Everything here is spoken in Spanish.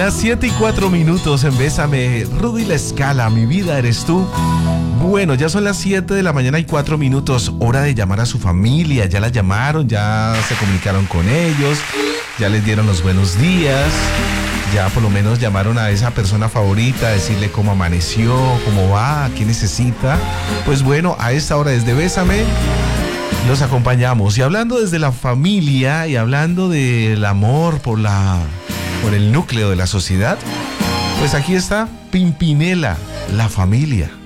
Las 7:04 en Bésame, Rudy La Escala, mi vida eres tú. Bueno, ya son las 7 de la mañana y 4 minutos, hora de llamar a su familia. Ya la llamaron, ya se comunicaron con ellos, ya les dieron los buenos días, ya por lo menos llamaron a esa persona favorita, a decirle cómo amaneció, cómo va, qué necesita. Pues bueno, a esta hora desde Bésame los acompañamos. Y hablando desde la familia y hablando del amor por el núcleo de la sociedad, pues aquí está Pimpinela, la familia.